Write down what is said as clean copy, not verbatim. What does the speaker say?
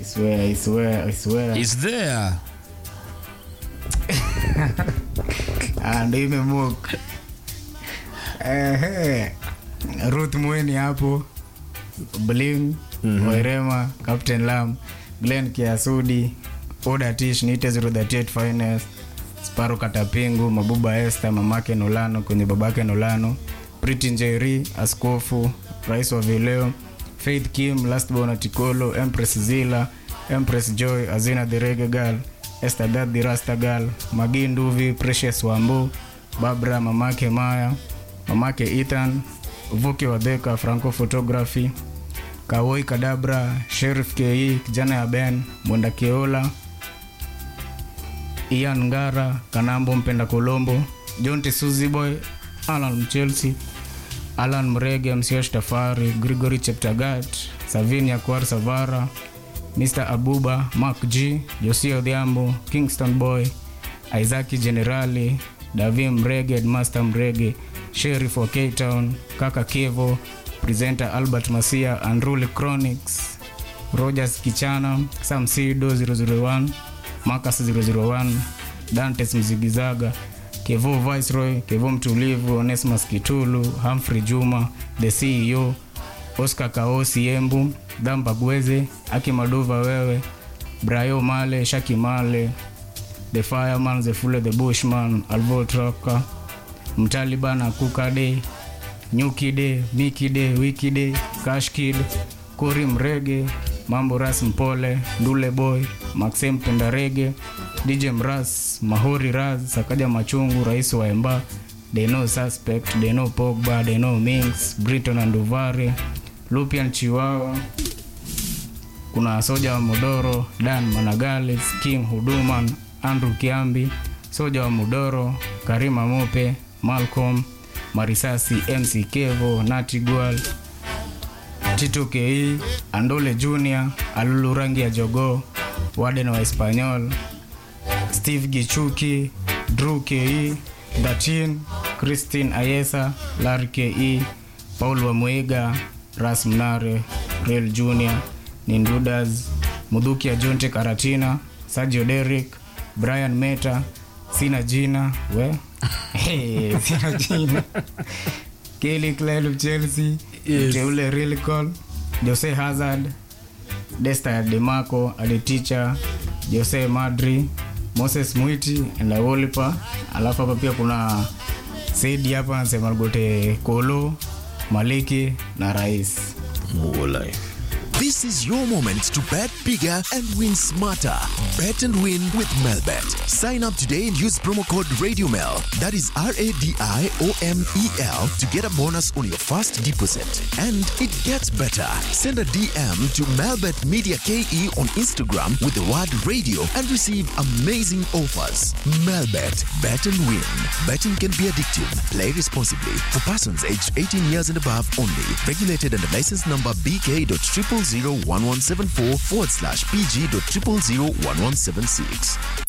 swear. It's there. And imemok. Ruth Mweni hapo. Bling, Wairema, Captain Lam, Glenn Kiasudi, Oda Tish, Nite 038 Finest, Sparo Katapingu, Mabuba Esther, Mamake Nolano, kwenye babake Nolano, Pretty Njeri, Askofu, Rais wa Vileo, Faith Kim, Last Bona Tikolo, Empress Zila, Empress Joy, Azina the Reggae Girl, Esther Dad the Rasta Girl, Magi Nduvi, Precious Wambu, Barbara, Mamake Maya, Mamake Ethan, Vuki Wadeka, Franco Photography, Kawoi Kadabra, Sheriff K.E., kijana ya Ben, Mwenda Keola, Ian Ngara, Kanambo Mpenda Kolombo, Jonte Suzy Boy, Alan Chelsea, Alan Mrege, Msiosh Tafari, Gregory Cheptagat, Savinia Kwar Savara, Mr. Abuba, Mark G, Josia Odhiambo, Kingston Boy, Isaac Generali, Davim Mrege, Master Mrege, Sheriff wa K-Town, Kaka Kevo, Presenter Albert Masia, Unruly Chronics, Rogers Kichana, Sam Sido 001, Marcus 001, Dantes Mzigizaga, Kevo Viceroy, Kevo Mtulivu, Onesmus Kitulu, Humphrey Juma, The CEO, Oscar Kaosi Embu, Damba Gweze, Aki Madova Wewe, Brayo Male, Shaki Male, The Fireman, The Fule, The Bushman, Alvo Troka, Mtaliban, Akuka Day, Nyuki Day, Miki Day, Wiki Day, Cash Kid, Kuri Mrege, Mambo Ras Mpole, Ndule Boy, Maxim Pendarege, DJ Mras, Mahori Raz, Sakaja Machungu, Rais wa Emba, They Know Suspect, They Know Pogba, They Know Minks, Britton and Duvare, Lupian Chiwawa, kuna Soja wa Modoro, Dan Managales, King Huduman, Andrew Kiambi, Soja wa Modoro, Karima Mope, Malcolm, Marisasi, MC Kevo, Nati Gual, Tito K.E., Andole Junior, Alulu Rangi ya Jogo, Warden wa Espanyol, Steve Gichuki, Drew K.E., Datin, Christine Ayesa, Larry K.E., Paul Wamuega, Ras Mnare, Real Junior, Nindudas, Muduki ya Jonte Karatina, Sergio Derrick, Brian Meta, Sina Jina, Sina Jina, Kelly Clyde of Chelsea, Teule Real Call, Jose Hazard, Desta Demarco, Adeticha, Jose Madri, Moses Mwiti, na Wolipa. Alafu hapa pia kuna Saidi hapa anasema gote Kolo, Maliki na Rais. More life. This is your moment to bet bigger and win smarter. Bet and win with Melbet. Sign up today and use promo code RadioMel. That is RADIOMEL to get a bonus on your first deposit. And it gets better. Send a DM to Melbet Media KE on Instagram with the word radio and receive amazing offers. Melbet. Bet and win. Betting can be addictive. Play responsibly. For persons aged 18 years and above only. Regulated under license number BK.0001174/PG.0001176.